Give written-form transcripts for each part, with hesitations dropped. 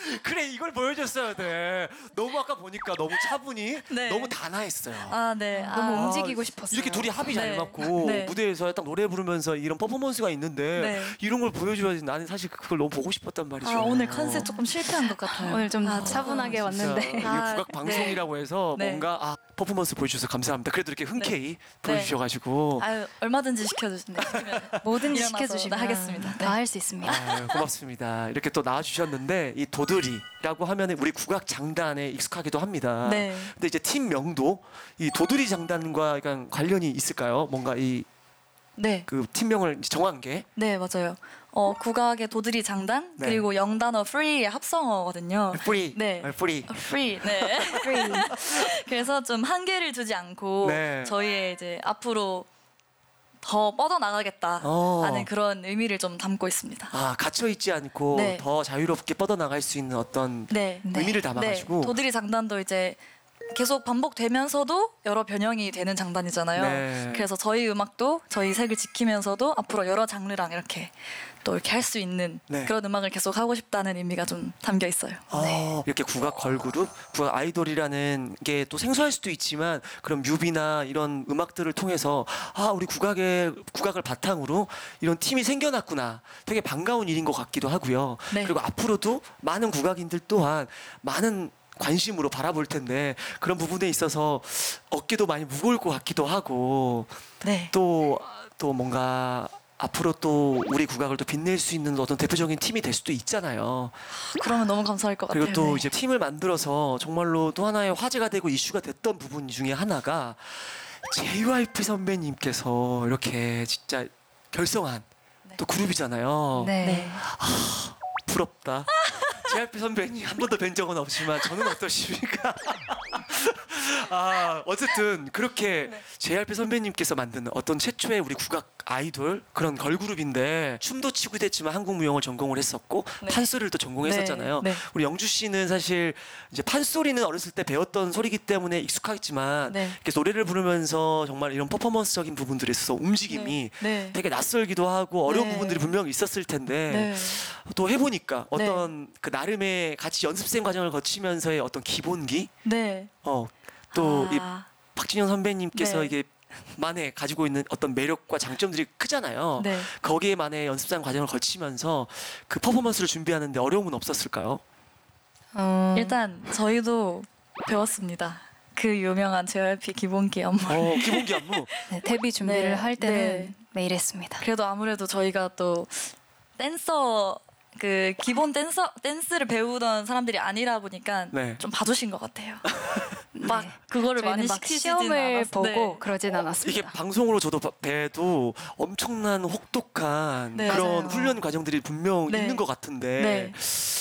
그래 이걸 보여줬어야 돼. 너무 아까 보니까 너무 차분히 네. 너무 단아했어요. 아, 네. 너무 움직이고 싶었어요. 이렇게 둘이 합이 잘 네. 맞고 네. 무대에서 딱 노래 부르면서 이런 퍼포먼스가 있는데 네. 이런 걸 보여줘야지. 나는 사실 그걸 너무 보고 싶었단 말이죠. 아, 오늘 컨셉 조금 실패한 것 같아요. 오늘 좀 아, 차분하게 진짜 왔는데. 이게 아, 국악 방송이라고 해서 네. 뭔가 퍼포먼스 보여주셔서 감사합니다. 그래도 이렇게 흔쾌히 보여주셔가지고 아유, 얼마든지 시켜주신다. 뭐든지 일어나서 시켜주시면 하겠습니다. 네. 다 할 수 있습니다. 아유, 고맙습니다. 이렇게 또 나와주셨는데 이 도드리라고 하면 우리 국악 장단에 익숙하기도 합니다. 네. 근데 이제 팀명도 이 도드리 장단과 약간 관련이 있을까요? 뭔가 이 네. 그 팀명을 정한 게 네, 맞아요. 국악의 도드리 장단 네. 그리고 영단어 free의 합성어거든요. 프리, 네. 프리. free. 네. free. 그래서 좀 한계를 두지 않고 네. 저희의 이제 앞으로 더 뻗어 나가겠다 하는 그런 의미를 좀 담고 있습니다. 아 갇혀 있지 않고 네. 더 자유롭게 뻗어 나갈 수 있는 어떤 네. 의미를 담아가지고 네. 도드리 장단도 이제 계속 반복되면서도 여러 변형이 되는 장단이잖아요. 네. 그래서 저희 음악도 저희 색을 지키면서도 앞으로 여러 장르랑 이렇게 또 이렇게 할 수 있는 네. 그런 음악을 계속 하고 싶다는 의미가 좀 담겨 있어요. 이렇게 국악 걸그룹, 국악 아이돌이라는 게 또 생소할 수도 있지만 그런 뮤비나 이런 음악들을 통해서 우리 국악을 바탕으로 이런 팀이 생겨났구나. 되게 반가운 일인 것 같기도 하고요. 네. 그리고 앞으로도 많은 국악인들 또한 많은 관심으로 바라볼 텐데 그런 부분에 있어서 어깨도 많이 무거울 것 같기도 하고 네. 또 뭔가 앞으로 또 우리 국악을 또 빛낼 수 있는 어떤 대표적인 팀이 될 수도 있잖아요. 그러면 너무 감사할 것 같아요. 그리고 또 네. 이제 팀을 만들어서 정말로 또 하나의 화제가 되고 이슈가 됐던 부분 중에 하나가 JYP 선배님께서 이렇게 진짜 결성한 또 그룹이잖아요. 네. 네. 부럽다. JYP 선배님 한 번도 뵌 적은 없지만 저는 어떠십니까? 어쨌든 그렇게 JYP 선배님께서 만든 어떤 최초의 우리 국악 아이돌 그런 걸그룹인데 춤도 추고 됐지만 한국 무용을 전공을 했었고 네. 판소리를 또 전공했었잖아요. 네. 네. 우리 영주 씨는 사실 이제 판소리는 어렸을 때 배웠던 소리기 때문에 익숙하겠지만 네. 이렇게 노래를 부르면서 정말 이런 퍼포먼스적인 부분들에 있어서 움직임이 네. 되게 낯설기도 하고 어려운 네. 부분들이 분명히 있었을 텐데 네. 또 해보니까 어떤 그 나름의 같이 연습생 과정을 거치면서의 어떤 기본기 네. 또 이 아, 박진영 선배님께서 네. 이게 만에 가지고 있는 어떤 매력과 장점들이 크잖아요. 네. 거기에만의 연습생 과정을 거치면서 그 퍼포먼스를 준비하는데 어려움은 없었을까요? 일단 저희도 배웠습니다. 그 유명한 JYP 기본기 안무. 기본기 안무. 네, 데뷔 준비를 네. 할 때는 네. 매일 했습니다. 그래도 아무래도 저희가 또 댄서 그 기본 댄스를 배우던 사람들이 아니라 보니까 네. 좀 봐주신 것 같아요. 막 그거를 저희는 많이 막 시키지는 시험을 않았어요. 보고 네. 그러진 이게 않았습니다. 방송으로 저도 봬도 엄청난 혹독한 네, 그런 맞아요. 훈련 과정들이 분명 네. 있는 것 같은데 네.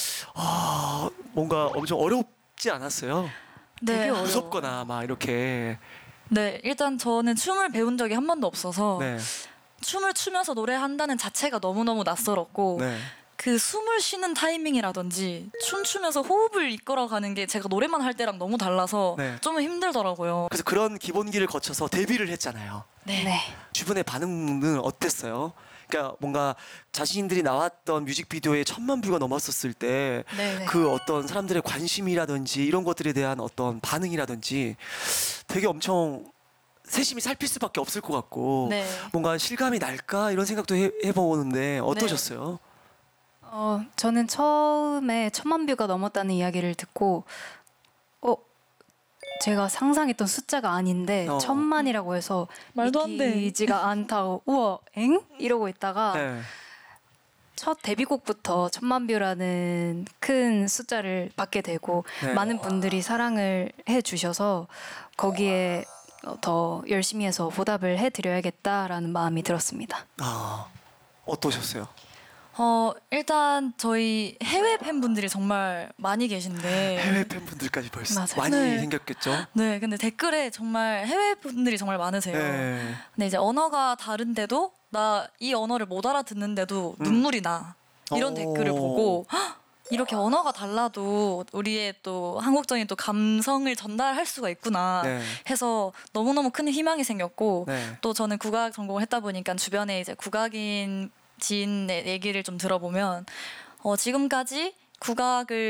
뭔가 엄청 어렵지 않았어요? 네. 어려워. 무섭거나 막 이렇게. 네, 일단 저는 춤을 배운 적이 한 번도 없어서 네. 춤을 추면서 노래한다는 자체가 너무너무 낯설었고 네. 그 숨을 쉬는 타이밍이라든지 춤추면서 호흡을 이끌어가는 게 제가 노래만 할 때랑 너무 달라서 네. 좀 힘들더라고요. 그래서 그런 기본기를 거쳐서 데뷔를 했잖아요. 네. 주변의 반응은 어땠어요? 그러니까 뭔가 자신들이 나왔던 뮤직비디오에 1,000만 뷰가 넘었었을 때 네. 그 어떤 사람들의 관심이라든지 이런 것들에 대한 어떤 반응이라든지 되게 엄청 세심히 살필 수밖에 없을 것 같고 네. 뭔가 실감이 날까 이런 생각도 해보는데 어떠셨어요? 저는 처음에 1,000만 뷰가 넘었다는 이야기를 듣고 제가 상상했던 숫자가 아닌데 1,000만이라고 해서 말도 안 돼. 믿기지가 않다고 우와 엥? 이러고 있다가 네. 첫 데뷔곡부터 1,000만 뷰라는 큰 숫자를 받게 되고 네. 많은 분들이 사랑을 해주셔서 거기에 더 열심히 해서 보답을 해드려야겠다라는 마음이 들었습니다. 어떠셨어요? 일단 저희 해외 팬분들이 정말 많이 계신데 해외 팬분들까지 벌써 맞아요. 많이 네. 생겼겠죠? 네, 근데 댓글에 정말 해외 분들이 정말 많으세요. 네. 근데 이제 언어가 다른데도 나 이 언어를 못 알아듣는데도 눈물이 나. 이런 오. 댓글을 보고 헉, 이렇게 언어가 달라도 우리의 또 한국적인 또 감성을 전달할 수가 있구나 네. 해서 너무너무 큰 희망이 생겼고 네. 또 저는 국악 전공을 했다 보니까 주변에 이제 국악인 지인의 얘기를 좀 들어보면 지금까지 국악을